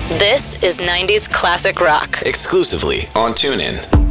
This is 90s classic rock. Exclusively on TuneIn.